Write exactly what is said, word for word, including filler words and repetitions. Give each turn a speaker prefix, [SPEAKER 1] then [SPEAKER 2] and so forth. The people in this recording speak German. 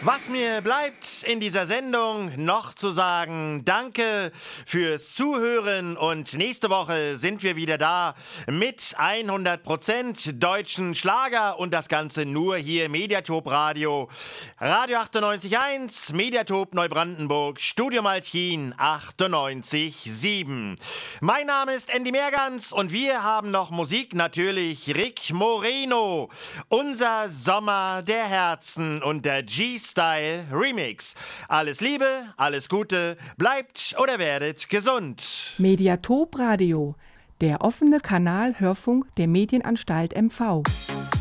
[SPEAKER 1] Was mir bleibt in dieser Sendung noch zu sagen, danke fürs Zuhören und nächste Woche sind wir wieder da mit hundert Prozent deutschen Schlager und das Ganze nur hier Mediatop Radio. Radio achtundneunzig Komma eins, Mediatop Neubrandenburg, Studio Malchin achtundneunzig Komma sieben. Mein Name ist Andy Mergans und wir haben noch Musik, natürlich Rick Moreno, unser Sommer der Herzen und der G-Style Remix. Alles Liebe, alles Gute, bleibt oder werdet gesund.
[SPEAKER 2] Mediatop Radio, der offene Kanal Hörfunk der Medienanstalt M V.